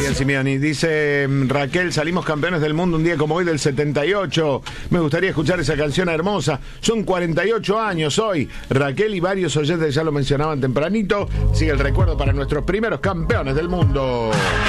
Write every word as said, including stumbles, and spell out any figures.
Miguel Simeoni. Dice Raquel, salimos campeones del mundo un día como hoy del setenta y ocho. Me gustaría escuchar esa canción hermosa. Son cuarenta y ocho años hoy. Raquel y varios oyentes ya lo mencionaban tempranito. Sigue el recuerdo para nuestros primeros campeones del mundo.